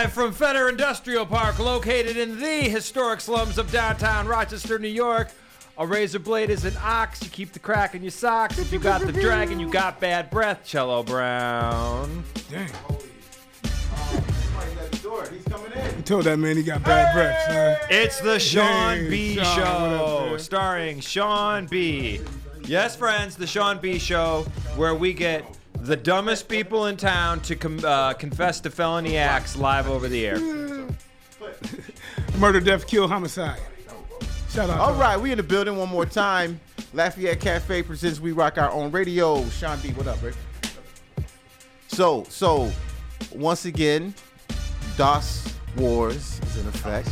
Live from Feder Industrial Park, located in the historic slums of downtown Rochester, New York. A razor blade is an ox. You keep the crack in your socks. If you got the dragon, you got bad breath. Cello Brown. Dang. He's coming in. You told that man he got bad breath, son. It's the Sean Dang, B. Sean, what up, Show, man? starring Sean B. Yes, friends, the Sean B. Show, where we get the dumbest people in town to confess to felony acts live over the air. Murder, death, kill, homicide. Shout out. All right, we in the building one more time. Lafayette Cafe presents We Rock Our Own Radio. Sean B, what up, Rick? So once again, DOS Wars is in effect.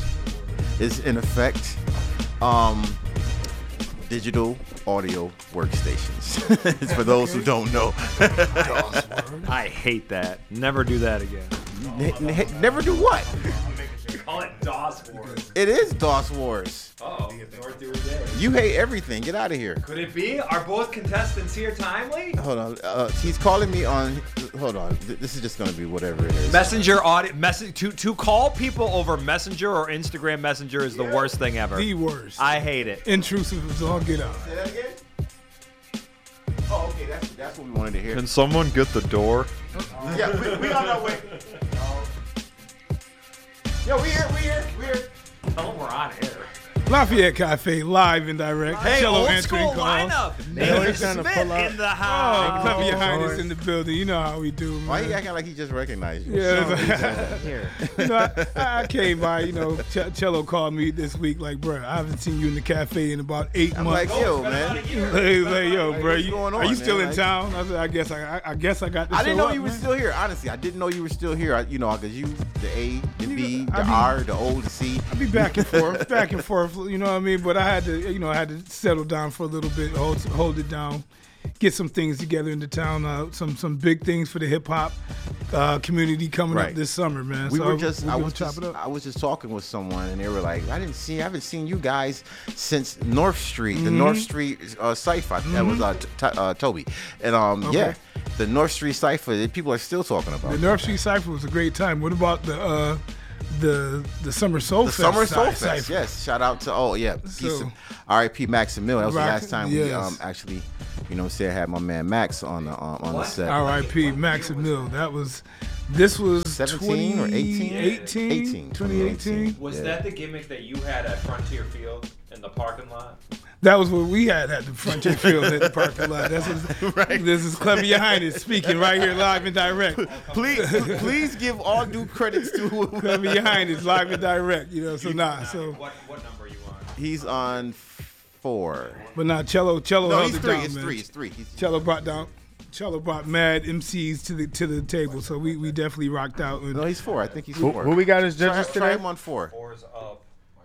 Digital audio workstations. It's for those who don't know. I hate that. Never do that again. Never do what? Call it DOS Wars. It is DOS Wars. Oh, You hate everything. Get out of here. could it be? Are both contestants here timely? Hold on. He's calling me on. Hold on. This is just gonna be whatever it is. Messenger audio to call people over Messenger or Instagram Messenger is the worst thing ever. The worst. I hate it. Intrusive as all get out. Say that again. Oh, okay. That's what we wanted to hear. Can someone get the door? Yeah, we on our way. Yo, we here. Tell them we're on air. Lafayette Cafe, live and direct. Hey, Cello old answering school calls. lineup. Naylor Naylor trying to Smith pull up. in the Oh, house. Clever Your Highness in the building. You know how we do, man. Why he acting like he just recognized you? Yeah, Here. you know, I came by, you know, Cello called me this week like, bro, I haven't seen you in the cafe in about 8 I'm months. like, yo, man. He's like, yo, bro, what's going are on, you still man? in town? I said, I guess I got to I didn't show know up, you were man. still here. Honestly, I didn't know you were still here. Because you, the A, the B, the I be- R, the O, the C. I be back and forth, you know what I mean? But I had to, I had to settle down for a little bit, hold it down, get some things together in the town, some big things for the hip hop community coming Right. up this summer, man. We So were just, we're I gonna was chop just, it up. I was just talking with someone, and they were like, I haven't seen you guys since North Street, the North Street Cypher. That was Toby, and yeah, the North Street Cypher. People are still talking about The it. North Street Cypher was a great time. What about the Summer Soul The Fest? Summer Soul Cypher? Fest, yes. Shout out to Peace So- of R.I.P. Max and Mill. That was the Rock- last time we yes. actually, I had my man Max on the set. R.I.P. Max and Mill. This was 17 or 18? 2018. 2018. Was Yeah. that the gimmick that you had at Frontier Field in the parking lot? That was what we had at the Frontier Field at the parking lot. That's what, Right. This is Clever Your Highness speaking right here live and direct. Please give all due credits to Clever Your Highness live and direct. So What number are you on? He's on 4. but now Cello No, held he's it 3. down, It's man. 3. It's 3. Cello brought mad MCs to the table, so we definitely rocked out. And No, he's 4. I think he's 4. Who we got as judges Try today? him on 4. Four's up.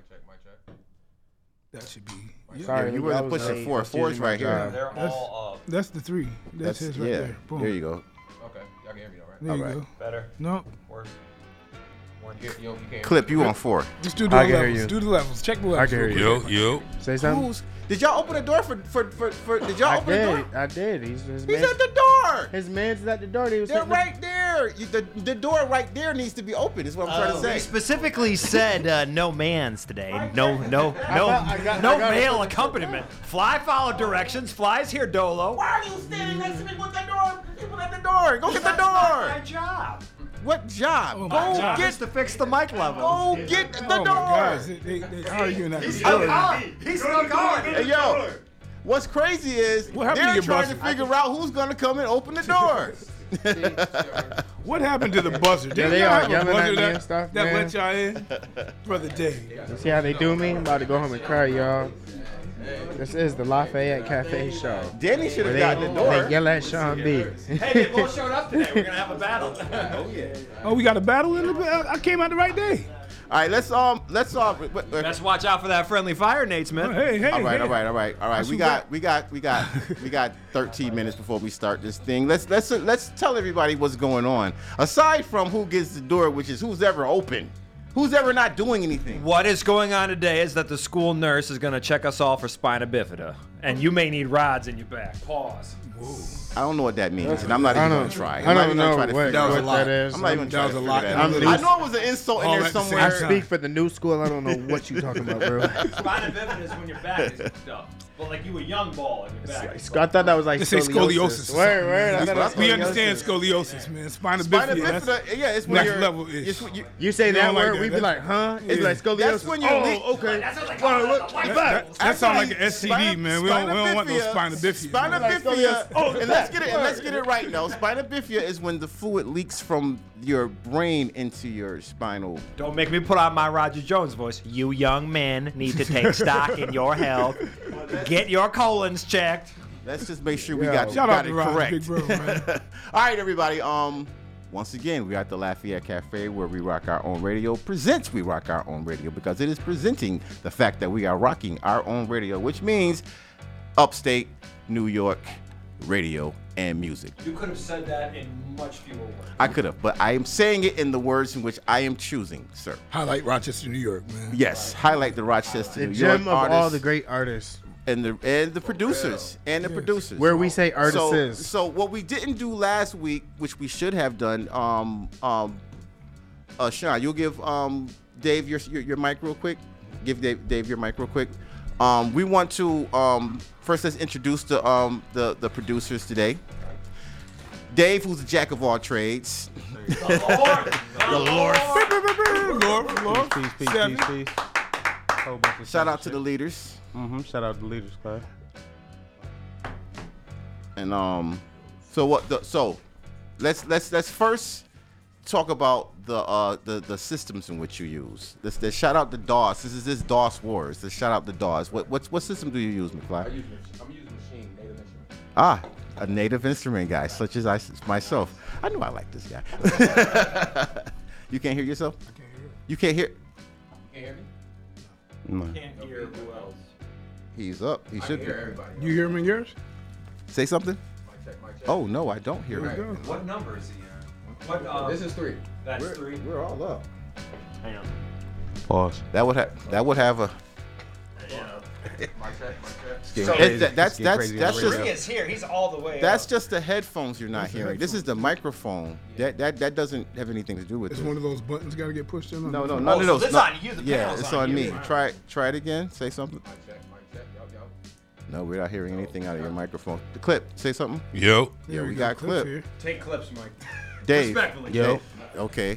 that should be. Yeah, Sorry, you were I the was pushing late. 4. That's 4's usually my right here. job. They're That's- all up. that's the 3. That's his right there. Boom. There you go. Okay, y'all can hear me though, right? There you All go. Better. No, Worse. You can't. Clip, you on 4. just do the I can hear levels. you. Do the levels. Check the I levels. can hear real you. quick. Say something. Did y'all open the door for did y'all I open the door? did. I did. His He's man's, at the door. his man's at the door. He was They're hitting right there. The door right there needs to be open. Is what I'm trying to say. Specifically said no man's today. No I got male it. accompaniment. Fly follow directions. Flies here Dolo. Why are you standing next to me with the door? People at the door. Go get the My door. job. What job? Oh, Go my job. Just to fix the mic level. Go get the Oh door. my gosh, they arguing at the He's door. still going. Hey yo, what's crazy is What happened to they're your trying to buzzer? figure out who's gonna come and open the door. What happened to the buzzer? Didn't they y'all are have a yelling at buzzer me and stuff, that man. let y'all in? Brother Dave. You see how they do me? I'm about to go home and cry, y'all. This is the Lafayette Cafe show. Danny should Where have they, gotten the door. they yell at Sean B. Hey, they both showed up today. We're gonna have a battle. Oh yeah. Oh, we got a battle in the. I came out the right day. All right, let's Let's watch out for that friendly fire, Nate Smith. Hey. All right. That's We got 13 minutes before we start this thing. Let's tell everybody what's going on. Aside from who gets the door, which is who's ever open, who's ever not doing anything. What is going on today is that the school nurse is going to check us all for spina bifida. And you may need rods in your back. Pause. I don't know what that means, and I'm not even going to try. I don't know what that is. I'm not even That was trying a to lot. figure That that was out. a I know it was an insult in all there at the same somewhere. I time. speak for the new school. I don't know what you talking about, bro. Spina bifida is when your back is up. But like you a young ball and your back is I thought that was like They say scoliosis. Word. I thought that was We scoliosis. understand scoliosis, man. Spina Spina bifida. That's bifida, yeah, it's when next you're level ish. it's when You say You that don't like word, that. we be like, huh? It's Yeah. like scoliosis. That's when you're okay. That's like That sounds like an STD, man. We don't want no spina bifida. Spina bifida, and let's get it right now. Spina bifida is when the fluid leaks from your brain into your spinal. Don't make me put on my Roger Jones voice. You young men need to take stock in your health. Get your colons checked. Let's just make sure we Yo. got Shout out it to Rod, correct. big bro, man. All right, everybody. Once again, we're at the Lafayette Cafe where We Rock Our Own Radio presents We Rock Our Own Radio because it is presenting the fact that we are rocking our own radio, which means upstate New York radio and music. You could have said that in much fewer words. I could have, but I am saying it in the words in which I am choosing, sir. Highlight Rochester, New York, man. Yes, highlight the Rochester, The New York gem of artists all the great artists. and the producers and the producers. Where we say artists so, is. So what we didn't do last week, which we should have done, Sean, you'll give Dave your mic real quick. Give Dave your mic real quick. We want to first let's introduce the producers today. Dave, who's a jack of all trades. Lord. Peace. Whole bunch of Shout out to shit. the leaders. Shout out to the leaders, class. And so let's first talk about the systems in which you use. Let's shout out the DOS. This DOS Wars. Let's shout out the DOS. What system do you use, McFly? I'm using machine, native instrument. Ah, a native instrument guy, such as myself. I knew I liked this guy. You can't hear yourself? I can't hear it. You can't hear? You can't hear me? No. Can't hear who else. He's up. He I should can be. hear everybody. You hear him in yours? Say something? Mic check. Oh no, I don't hear There him. we go. What number is he on? What? This is 3. That's 3. We're all up. Hang on. Pause. That would have a. Mic check. So- That's crazy on the just radio. is here. He's all the way That's up. just the headphones you're not hearing. This is the microphone. That doesn't have anything to do with It's it. one of those buttons got to get pushed in. No, so no. this no. on you, the Yeah, panel's it's on on you. me. Try it again. Say something. Mic check. Yo. No, we're not hearing anything out of your microphone. The clip. Say something. Yo. Yeah, we got clip. here. Take clips, Mike. Dave. Respectfully. Yo. Okay.